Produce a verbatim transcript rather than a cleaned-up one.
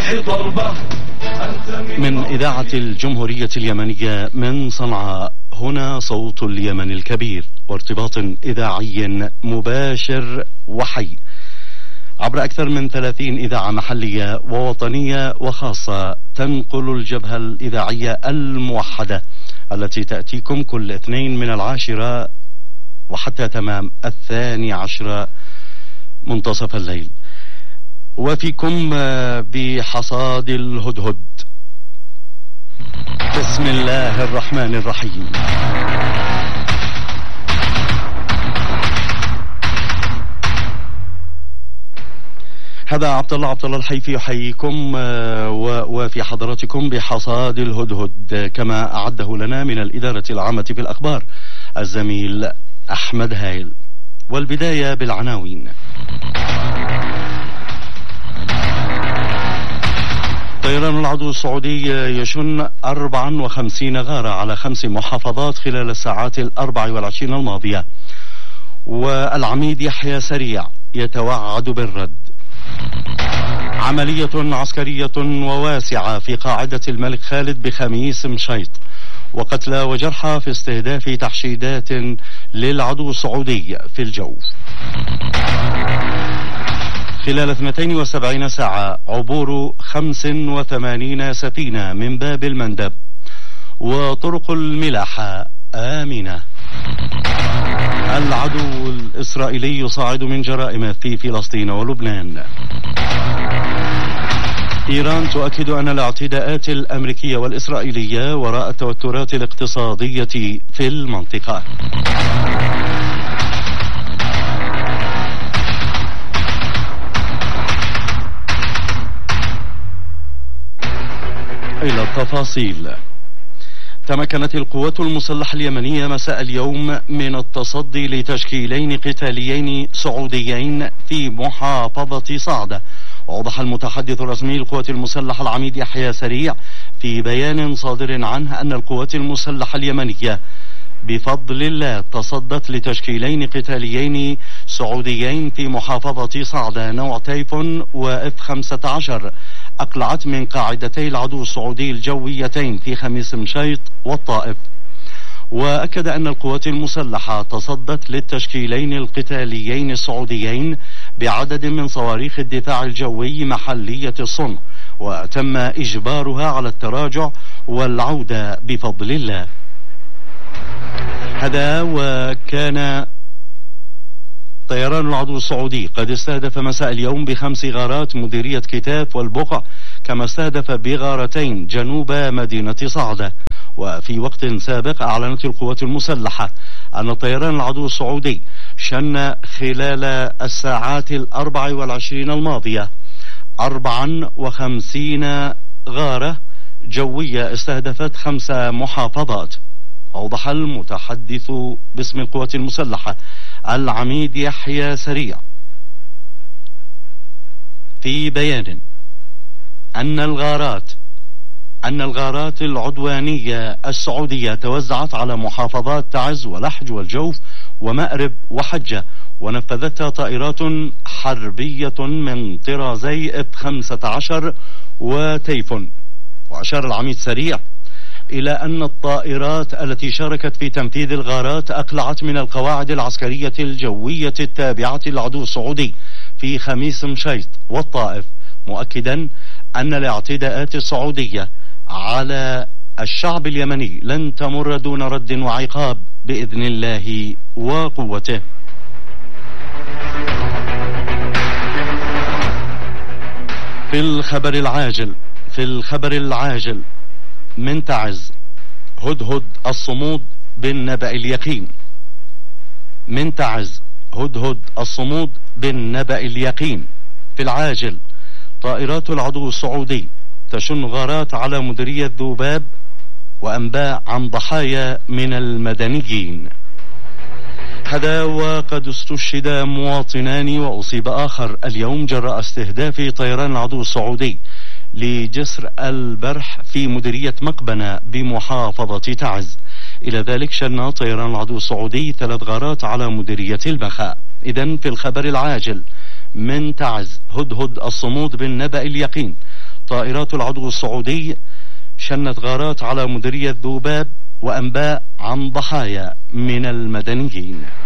الجرح ضربة. من إذاعة الجمهورية اليمنية من صنعاء، هنا صوت اليمن الكبير، وارتباط إذاعي مباشر وحي عبر أكثر من ثلاثين إذاعة محلية ووطنية وخاصة، تنقل الجبهة الإذاعية الموحدة التي تأتيكم كل اثنين من العاشرة وحتى تمام الثاني عشر منتصف الليل، وفيكم بحصاد الهدهد. بسم الله الرحمن الرحيم. هذا عبد الله عبد الله الحيفي يحييكم وفي حضراتكم بحصاد الهدهد، كما أعده لنا من الإدارة العامة في الأخبار الزميل أحمد هايل. والبداية بالعناوين. طيران العدو السعودي يشن أربعة وخمسين غارة على خمس محافظات خلال الساعات الأربع والعشرين الماضية، والعميد يحيى سريع يتوعد بالرد. عملية عسكرية وواسعة في قاعدة الملك خالد بخميس مشيط، وقتلى وجرحى في استهداف تحشيدات للعدو السعودي في الجو. خلال اثنتين وسبعين ساعة عبور خمس وثمانين سفينة من باب المندب، وطرق الملاحة آمنة. العدو الإسرائيلي يصاعد من جرائمه في فلسطين ولبنان. إيران تؤكد أن الاعتداءات الأمريكية والإسرائيلية وراء التوترات الاقتصادية في المنطقة. إلى التفاصيل. تمكنت القوات المسلحة اليمنية مساء اليوم من التصدي لتشكيلين قتاليين سعوديين في محافظة صعدة. وأوضح المتحدث الرسمي للقوات المسلحة العميد يحيى سريع في بيان صادر عنه أن القوات المسلحة اليمنية بفضل الله تصدت لتشكيلين قتاليين سعوديين في محافظة صعدة نوع تايفون وإف خمسة عشر، أقلعت من قاعدتي العدو السعودي الجويتين في خميس مشيط والطائف. وأكد أن القوات المسلحة تصدت للتشكيلين القتاليين السعوديين بعدد من صواريخ الدفاع الجوي محلية الصنع، وتم إجبارها على التراجع والعودة بفضل الله. هذا وكان طيران العدو السعودي قد استهدف مساء اليوم بخمس غارات مديرية كتاف والبقع، كما استهدف بغارتين جنوب مدينة صعدة. وفي وقت سابق أعلنت القوات المسلحة أن طيران العدو السعودي شن خلال الساعات الأربع والعشرين الماضية أربعا وخمسين غارة جوية استهدفت خمس محافظات. أوضح المتحدث باسم القوات المسلحة العميد يحيى سريع في بيان أن الغارات أن الغارات العدوانية السعودية توزعت على محافظات تعز ولحج والجوف ومأرب وحجة، ونفذتها طائرات حربية من طرازي إف خمسة عشر وتيفون. وأشار العميد سريع إلى أن الطائرات التي شاركت في تنفيذ الغارات أقلعت من القواعد العسكرية الجوية التابعة للعدو السعودي في خميس مشيط والطائف، مؤكدا أن الاعتداءات السعودية على الشعب اليمني لن تمر دون رد وعقاب بإذن الله وقوته. في الخبر العاجل في الخبر العاجل من تعز، هدهد الصمود بالنبأ اليقين. من تعز، هدهد الصمود بالنبأ اليقين. في العاجل، طائرات العدو السعودي تشن غارات على مديرية ذوباب وأنباء عن ضحايا من المدنيين. هذا وقد استشهد مواطنان وأصيب آخر اليوم جراء استهداف طيران العدو السعودي لجسر البرح في مديرية مقبنة بمحافظة تعز. إلى ذلك شن طيران العدو السعودي ثلاث غارات على مديرية البخاء. إذن في الخبر العاجل من تعز، هدهد الصمود بالنبأ اليقين. طائرات العدو السعودي شنت غارات على مديرية ذوباب وأنباء عن ضحايا من المدنيين.